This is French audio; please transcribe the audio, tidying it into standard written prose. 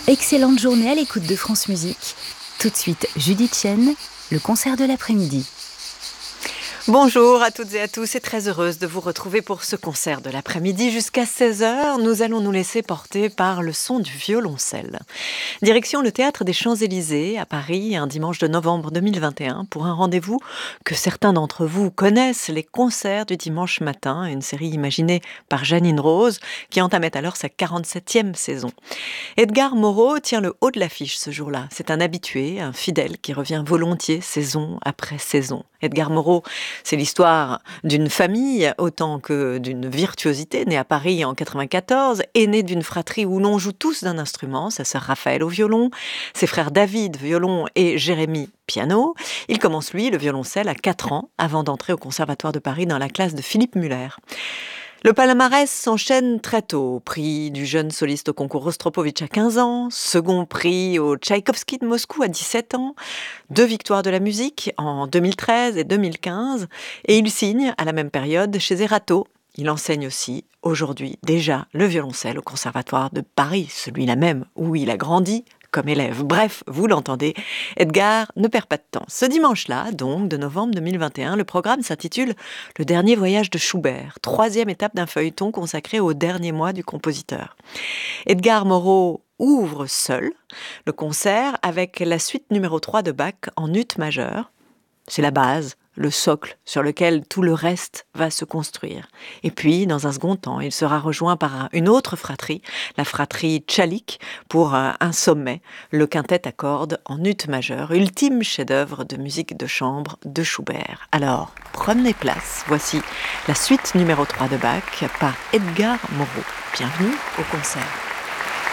Excellente journée à l'écoute de France Musique. Tout de suite, Judith Chen, le concert de l'après-midi. Bonjour à toutes et à tous et très heureuse de vous retrouver pour ce concert de l'après-midi jusqu'à 16h. Nous allons nous laisser porter par le son du violoncelle. Direction le Théâtre des Champs-Élysées à Paris, un dimanche de novembre 2021 pour un rendez-vous que certains d'entre vous connaissent, les concerts du dimanche matin, une série imaginée par Jeannine Rose qui entamait alors sa 47e saison. Edgar Moreau tient le haut de l'affiche ce jour-là. C'est un habitué, un fidèle qui revient volontiers saison après saison. Edgar Moreau, c'est l'histoire d'une famille autant que d'une virtuosité, née à Paris en 94, et née d'une fratrie où l'on joue tous d'un instrument, sa sœur Raphaël au violon, ses frères David, violon, et Jérémy, piano. Il commence, lui, le violoncelle à 4 ans, avant d'entrer au Conservatoire de Paris dans la classe de Philippe Muller. Le palmarès s'enchaîne très tôt. Prix du jeune soliste au concours Rostropovitch à 15 ans, second prix au Tchaïkovski de Moscou à 17 ans, 2 victoires de la musique en 2013 et 2015, et il signe à la même période chez Erato. Il enseigne aussi aujourd'hui déjà le violoncelle au Conservatoire de Paris, celui-là même où il a grandi comme élève. Bref, vous l'entendez, Edgar ne perd pas de temps. Ce dimanche-là, donc, de novembre 2021, le programme s'intitule « Le dernier voyage de Schubert », 3e étape d'un feuilleton consacré aux derniers mois du compositeur. Edgar Moreau ouvre seul le concert avec la suite numéro 3 de Bach en ut majeur. C'est la base, le socle sur lequel tout le reste va se construire. Et puis, dans un second temps, il sera rejoint par une autre fratrie, la fratrie Tchalik, pour un sommet, le quintet à cordes en ut majeur, ultime chef-d'œuvre de musique de chambre de Schubert. Alors, prenez place, voici la suite numéro 3 de Bach par Edgar Moreau. Bienvenue au concert.